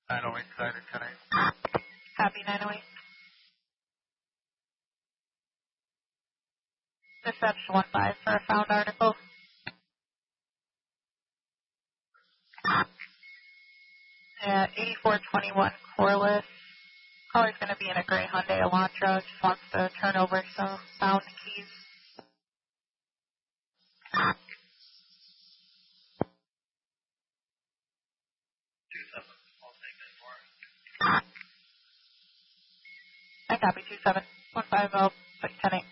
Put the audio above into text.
908 Cider 10 Copy 908. Reception 15 for a found article. Yeah, 8421 Corliss. Caller's going to be in a gray Hyundai Elantra. Just wants to turn over some found keys. I copy 2715. I'll put 10-8.